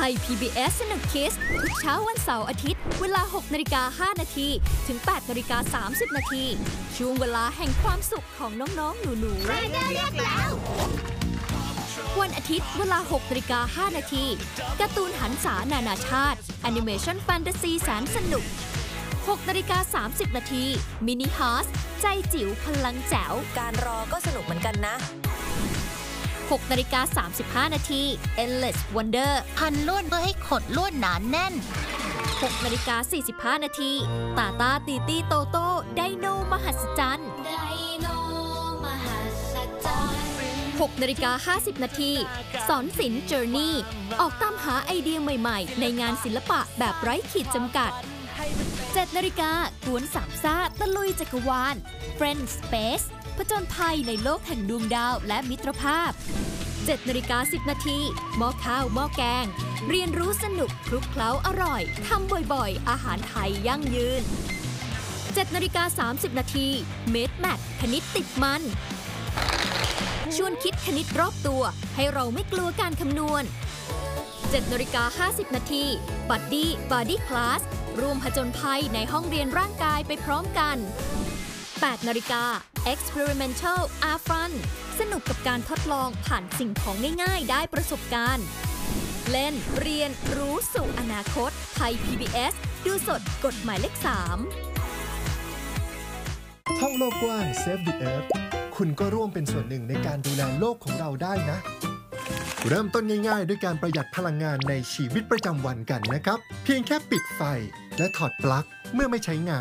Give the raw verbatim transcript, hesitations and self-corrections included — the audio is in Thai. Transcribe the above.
ย พี บี เอส สนุกคิสทุกเช้าวันเสาร์อาทิตย์เวลา หกนาฬิกาห้านาทีถึง แปดนาฬิกาสามสิบนาทีช่วงเวลาแห่งความสุขของน้องๆหนูๆเรียกแล้ววันอาทิตย์เวลา หกนาฬิกาห้านาทีการ์ตูนหันษานานาชาติแอนิเมชันแฟนตาซีแสนสนุก หกนาฬิกาสามสิบนาทีมินิฮาร์สใจจิ๋วพลังแจ๋วการรอก็สนุกเหมือนกันนะหกนาฬิกาสามสิบห้านาที Endless Wonder พันลวดเพื่อให้ขดลวดหนาแน่นหกนาฬิกาสี่สิบห้านาทีตาตาตีตีโตโต้ไดโนมหัศจรรย์ไดโนมหัศจรรย์หกนาฬิกาห้าสิบนาทีสอนศิลป์ Journey ออกตามหาไอเดียใหม่ๆในงานศิลปะแบบไร้ขีดจำกัดเจ็ดนาฬิกากวนสามซ่าตะลุยจักรวาล Friend Space ผจญภัยในโลกแห่งดวงดาวและมิตรภาพเจ็ดนาฬิกาสิบนาทีหม้อข้าวหม้อแกงเรียนรู้สนุกคลุกเคล้าอร่อยทำบ่อยๆอาหารไทยยั่งยืนเจ็ดนาฬิกาสามสิบนาทีเมดแมทคณิตติดมันชวนคิดคณิตรอบตัวให้เราไม่กลัวการคำนวณเจ็ดนาฬิกาห้าสิบนาทีบัดดี้บอดี้คลาสร่วมผจญภัยในห้องเรียนร่างกายไปพร้อมกันแปดนาฬิกา Experimental Art Fun สนุกกับการทดลองผ่านสิ่งของง่ายๆได้ประสบการณ์เล่นเรียนรู้สู่อนาคตไทย พี บี เอส ดูสดกฎหมายเลขสามท่องโลกกว้าง Save the Earth คุณก็ร่วมเป็นส่วนหนึ่งในการดูแลโลกของเราได้นะเริ่มต้นง่ายๆด้วยการประหยัดพลังงานในชีวิตประจำวันกันนะครับเพียงแค่ปิดไฟและถอดปลั๊กเมื่อไม่ใช้งาน